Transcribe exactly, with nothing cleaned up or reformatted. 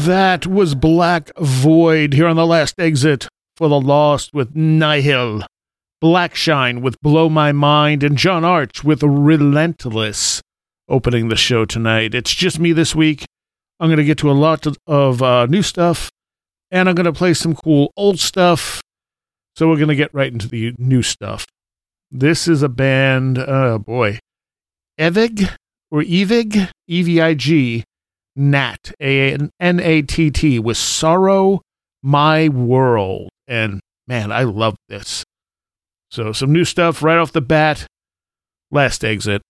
That was Black Void here on the last exit for The Lost with Nihil, Blackshine with Blow My Mind, and John Arch with Relentless opening the show tonight. It's just me this week. I'm going to get to a lot of uh, new stuff, and I'm going to play some cool old stuff. So we're going to get right into the new stuff. This is a band, oh boy, Evig or Evig, E V I G, Nat, N A T T, with Sorrow My World. And man, I love this. So some new stuff right off the bat. Last exit.